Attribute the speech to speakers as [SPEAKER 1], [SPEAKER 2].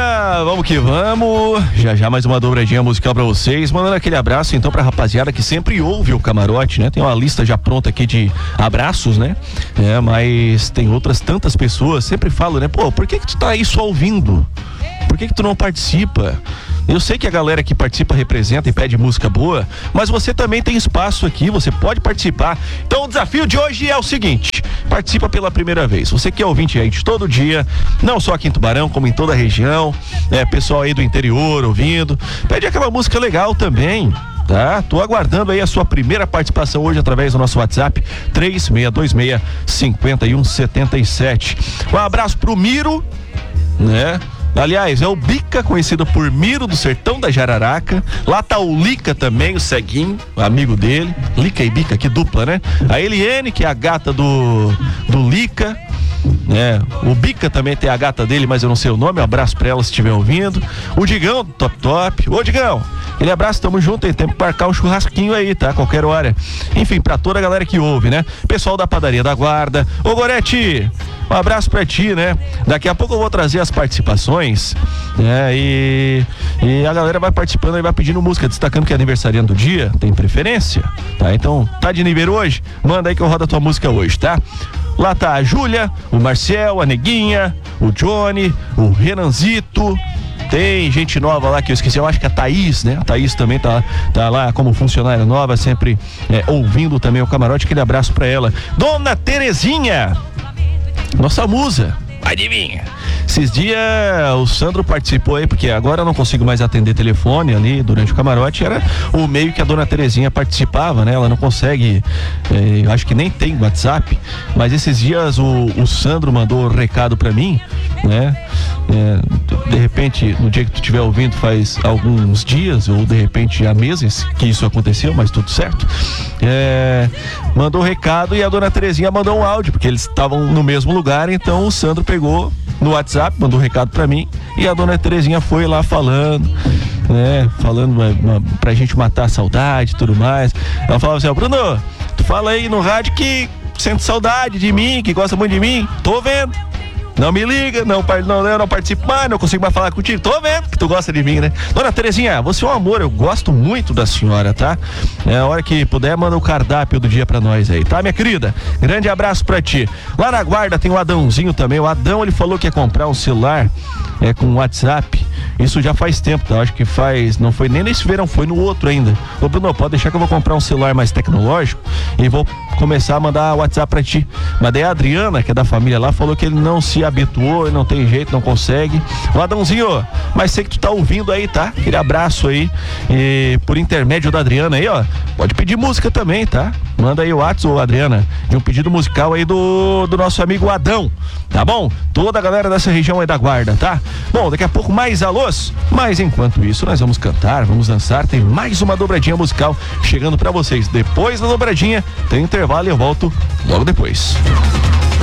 [SPEAKER 1] vamos que vamos. Já mais uma dobradinha musical pra vocês. Mandando aquele abraço então pra rapaziada que sempre ouve o Camarote, né? Tem uma lista já pronta aqui de abraços, né? Mas tem outras tantas pessoas, sempre falo, né? Pô, por que tu tá aí só ouvindo? Por que tu não participa? Eu sei que a galera que participa representa e pede música boa, mas você também tem espaço aqui, você pode participar. Então o desafio de hoje é o seguinte: participa pela primeira vez. Você que é ouvinte aí de todo dia, não só aqui em Tubarão, como em toda a região, pessoal aí do interior ouvindo, pede aquela música legal também. Tá? Tô aguardando aí a sua primeira participação hoje através do nosso WhatsApp 3626-5177. Um abraço pro Miro, né? Aliás, é o Bica, conhecido por Miro do Sertão da Jararaca. Lá tá o Lica também, o ceguinho, amigo dele. Lica e Bica, que dupla, né? A Eliane, que é a gata do Lica. O Bica também tem a gata dele, mas eu não sei o nome. Um abraço pra ela se estiver ouvindo. O Digão do Top Top. Ô Digão, aquele abraço, tamo junto aí. Tem que marcar um churrasquinho aí, tá? Qualquer hora. Enfim, pra toda a galera que ouve, né? Pessoal da Padaria da Guarda. Ô Gorete, um abraço pra ti, né? Daqui a pouco eu vou trazer as participações, né? E a galera vai participando e vai pedindo música, destacando que é aniversariante do dia, tem preferência, tá? Então, tá de nível hoje? Manda aí que eu rodo a tua música hoje, tá? Lá tá a Júlia, o Marcel, a Neguinha, o Johnny, o Renanzito. Tem gente nova lá que eu esqueci, eu acho que a Thaís, né? A Thaís também tá lá como funcionária nova, sempre ouvindo também o Camarote. Aquele abraço pra ela. Dona Terezinha, nossa musa, adivinha? Esses dias o Sandro participou aí, porque agora eu não consigo mais atender telefone ali durante o Camarote. Era o meio que a Dona Terezinha participava, né? Ela não consegue, eu acho que nem tem WhatsApp, mas esses dias o Sandro mandou um recado pra mim, né? De repente, no dia que tu estiver ouvindo faz alguns dias, ou de repente há meses que isso aconteceu, mas tudo certo. Mandou um recado e a Dona Terezinha mandou um áudio, porque eles estavam no mesmo lugar, então o Sandro pegou no WhatsApp, mandou um recado pra mim e a Dona Terezinha foi lá falando, né? Falando pra gente matar a saudade e tudo mais. Ela falava assim: Bruno, tu fala aí no rádio que sente saudade de mim, que gosta muito de mim. Tô vendo. Não me liga, eu não participo mais, não consigo mais falar contigo. Tô vendo que tu gosta de mim, né? Dona Terezinha, você é um amor, eu gosto muito da senhora, tá? A hora que puder, manda o cardápio do dia pra nós aí, tá, minha querida? Grande abraço pra ti. Lá na Guarda tem o Adãozinho também. O Adão, ele falou que ia comprar um celular com WhatsApp. Isso já faz tempo, tá? Acho que não foi nem nesse verão, foi no outro ainda. Ô Bruno, pode deixar que eu vou comprar um celular mais tecnológico e vou começar a mandar WhatsApp pra ti. Mas daí a Adriana, que é da família lá, falou que ele não se habituou, não tem jeito, não consegue. O Adãozinho, mas sei que tu tá ouvindo aí, tá? Aquele abraço aí. E por intermédio da Adriana aí, ó, pode pedir música também, tá? Manda aí o WhatsApp, Adriana, de um pedido musical aí do nosso amigo Adão, tá bom? Toda a galera dessa região aí da Guarda, tá? Bom, daqui a pouco mais alôs, mas enquanto isso nós vamos cantar, vamos dançar, tem mais uma dobradinha musical chegando pra vocês. Depois da dobradinha tem intervalo e eu volto logo depois.